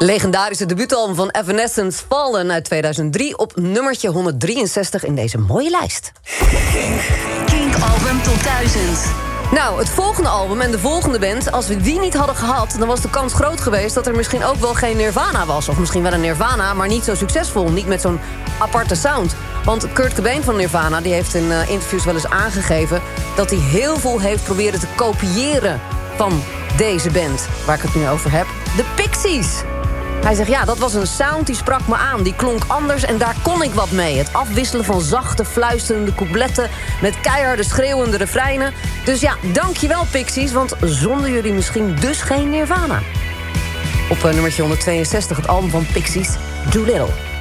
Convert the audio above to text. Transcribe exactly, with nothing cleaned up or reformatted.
Legendarische debuutalbum van Evanescence, Fallen uit tweeduizend drie... op nummertje honderddrieënzestig in deze mooie lijst. Kink Album Top duizend. Nou, het volgende album en de volgende band, als we die niet hadden gehad, dan was de kans groot geweest dat er misschien ook wel geen Nirvana was. Of misschien wel een Nirvana, maar niet zo succesvol. Niet met zo'n aparte sound. Want Kurt Cobain van Nirvana die heeft in uh, interviews wel eens aangegeven dat hij heel veel heeft proberen te kopiëren van deze band, waar ik het nu over heb. De Pixies. Hij zegt, ja, dat was een sound die sprak me aan. Die klonk anders en daar kon ik wat mee. Het afwisselen van zachte, fluisterende coupletten met keiharde, schreeuwende refreinen. Dus ja, dankjewel Pixies, want zonder jullie misschien dus geen Nirvana. Op uh, nummertje honderdtweeënzestig het album van Pixies, Doolittle.